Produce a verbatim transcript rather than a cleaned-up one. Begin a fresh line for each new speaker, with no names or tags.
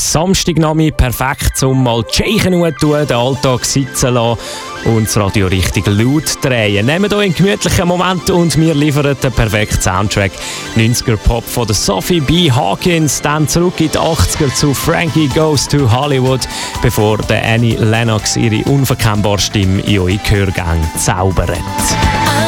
Samstagnachmittag perfekt, um mal die Scheichen zu tun, den Alltag sitzen lassen und das Radio richtig laut drehen. Nehmt euch einen gemütlichen Moment und wir liefern den perfekten Soundtrack. neunziger Pop von der Sophie B. Hawkins, dann zurück in die achtziger zu Frankie Goes to Hollywood, bevor der Annie Lennox ihre unverkennbare Stimme in eure Gehörgänge zaubert.